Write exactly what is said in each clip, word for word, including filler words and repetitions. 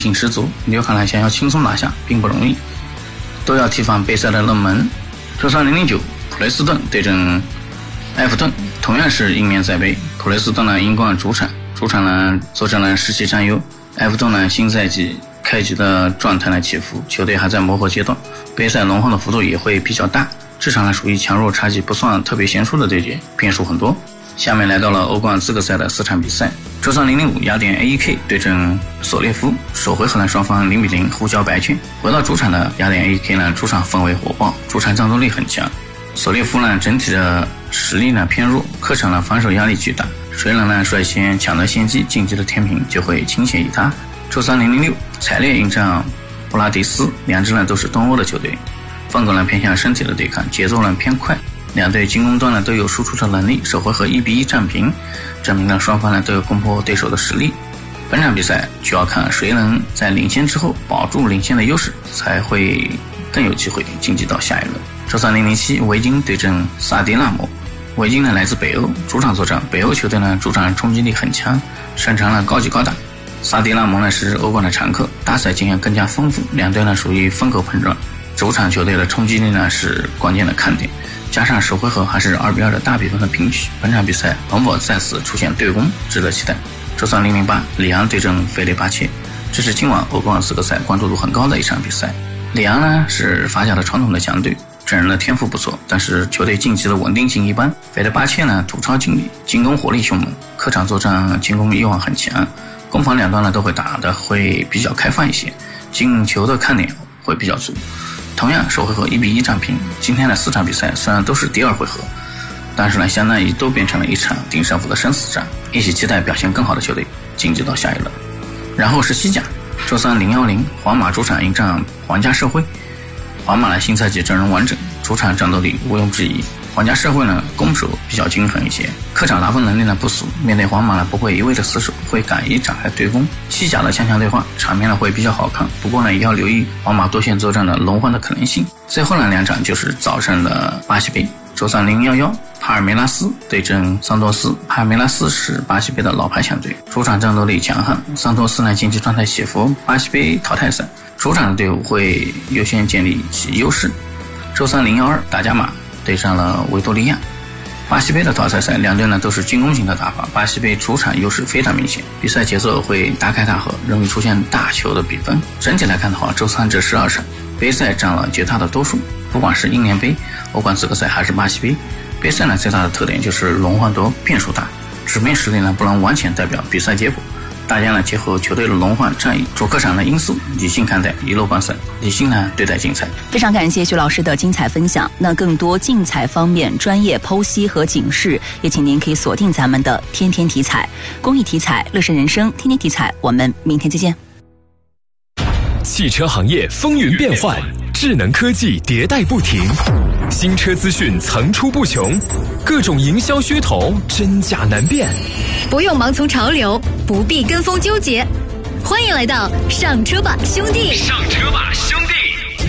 性十足，纽卡兰想要轻松拿下并不容易，都要提防杯赛的冷门。周三零零九，普雷斯顿对阵埃弗顿，同样是英联赛杯。普雷斯顿呢英冠主场，主场呢坐镇了士气占优。埃弗顿呢新赛季开局的状态呢起伏，球队还在磨合阶段，杯赛轮换的幅度也会比较大。这场呢属于强弱差距不算特别悬殊的对决，变数很多。下面来到了欧冠资格赛的四场比赛。周三零零五，雅典 A E K 对阵索列夫，首回合呢双方零比零互交白卷。回到主场的雅典 A E K 呢主场氛围火爆，主场战斗力很强。索列夫呢整体的实力呢偏弱，客场呢防守压力巨大，谁能呢率先抢得先机，晋级的天平就会倾斜于他。周三零零六，采列迎战布拉迪斯，两支呢都是东欧的球队，风格呢偏向身体的对抗，节奏呢偏快，两队进攻端呢都有输出的能力，首回合一比一战平，证明了双方呢都有攻破对手的实力。本场比赛就要看谁能在领先之后保住领先的优势，才会更有机会晋级到下一轮。周三零零七，维京对阵萨迪纳摩，维京呢来自北欧，主场作战，北欧球队呢主场冲击力很强，擅长了高举高打。萨迪纳摩呢是欧冠的常客，大赛经验更加丰富，两队呢属于风格碰撞，主场球队的冲击力呢是关键的看点，加上首回合还是二比二的大比分的平局，本场比赛能否再次出现对攻，值得期待。周三零零八，里昂对阵费雷巴切，这是今晚欧冠资格赛关注度很高的一场比赛。里昂呢是法甲的传统的强队，整人的天赋不错，但是球队近期的稳定性一般。费雷巴切呢土超劲力，进攻火力凶猛，客场作战进攻欲望很强，攻防两端呢都会打得会比较开放一些，进球的看点会比较足。同样首回合一比一战平，今天的四场比赛虽然都是第二回合，但是呢相当于都变成了一场定胜负的生死战，一起期待表现更好的球队晋级到下一轮。然后是西甲，周三零一零，皇马主场迎战皇家社会。皇马呢新赛季阵容完整，主场战斗力毋庸置疑，皇家社会呢攻守比较均衡一些，客场拿分能力呢不俗，面对皇马呢不会一味的死守，会敢于展开对攻。西甲的强强对话场面呢会比较好看，不过呢也要留意皇马多线作战的轮换的可能性。最后呢两场就是早上的巴西杯，周三零一一，帕尔梅拉斯对阵桑托斯。帕尔梅拉斯是巴西杯的老牌强队，主场战斗力强悍，桑托斯呢竞技状态起伏，巴西杯淘汰赛主场的队伍会优先建立起优势。周三零一二，达伽马对上了维多利亚。巴西杯的淘汰赛两队呢都是进攻型的打法，巴西杯主场优势非常明显，比赛节奏会大开大合，容易出现大球的比分。整体来看的话，周三这十二场杯赛占了绝大的多数，不管是英联杯、欧冠资格赛还是巴西杯，杯赛呢最大的特点就是轮换多，变数大，纸面实力呢不能完全代表比赛结果。大家呢结合球队的轮换战役、主客场的因素，理性看待，一路观赛，理性呢对待竞彩。 非常感谢徐老师的精彩分享。那更多竞彩方面专业剖析和警示，也请您可以锁定咱们的天天体彩、公益体彩、乐视人生、天天体彩。我们明天再见。 汽车行业风云变幻，智能科技迭代不停，新车资讯层出不穷，各种营销噱头真假难辨。 不用盲从潮流，不必跟风纠结，欢迎来到上车吧兄弟！ 上车吧兄弟！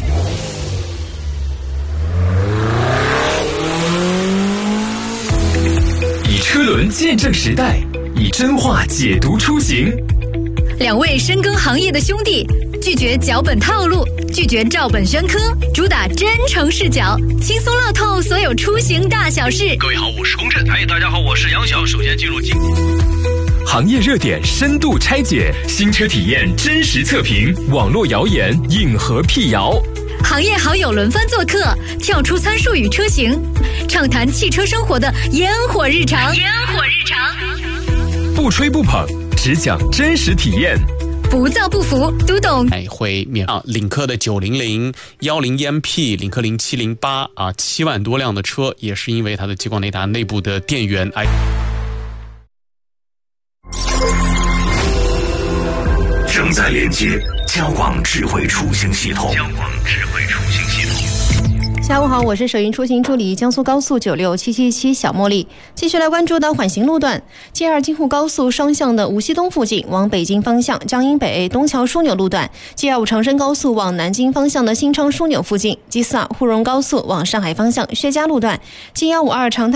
以车轮见证时代，以真话解读出行。 两位深耕行业的兄弟，拒绝脚本套路，拒绝照本宣科，主打真诚视角，轻松唠透所有出行大小事。 各位好，我是龚震。哎，大家好，我是杨晓。首先进入今行业热点深度拆解，新车体验真实测评，网络谣言硬核辟谣。 行业好友轮番做客，跳出参数与车型，畅谈汽车生活的烟火日常。烟火日常， 不吹不捧，只讲真实体验。 不造不服，读懂哎，会免啊！领克的九零零、一零 E M P、领克零七零八啊，七万多辆的车，也是因为它的激光雷达内部的电源哎。 正在连接交广智慧出行系统。 交广智慧出行系统。 下午好，我是首云出行助理江苏高速九六七七七小茉莉。继续来关注到缓行路段 G 二 京沪高速双向的无锡东附近往北京方向江阴北东桥枢纽路段， G 二 五 长深高速往南京方向的新昌枢纽附近， G 四 二 沪蓉高速往上海方向薛家路段， G 一五二 长